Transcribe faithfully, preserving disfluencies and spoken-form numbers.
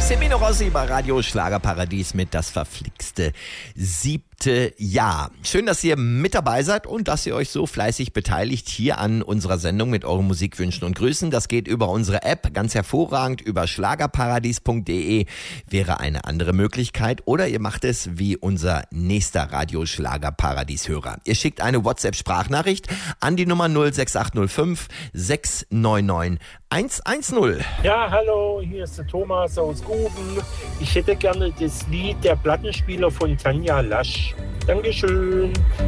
Semino Rossi bei Radio Schlagerparadies mit das verflixte siebte Jahr. Schön, dass ihr mit dabei seid und dass ihr euch so fleißig beteiligt hier an unserer Sendung mit euren Musikwünschen und Grüßen. Das geht über unsere App, ganz hervorragend, über schlagerparadies punkt de wäre eine andere Möglichkeit. Oder ihr macht es wie unser nächster Radio Schlagerparadies-Hörer. Ihr schickt eine WhatsApp-Sprachnachricht an die Nummer null sechs acht null fünf sechs neun neun eins eins null. Ja, hallo, hier ist der Thomas aus Guben. Ich hätte gerne das Lied Der Plattenspieler von Tanja Lasch. Dankeschön.